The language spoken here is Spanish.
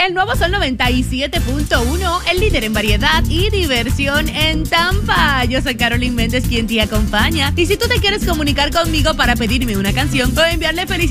El nuevo Sol 97.1, el líder en variedad y diversión en Tampa. Yo soy Carolyn Méndez, quien te acompaña. Y si tú te quieres comunicar conmigo para pedirme una canción o enviarle felicidades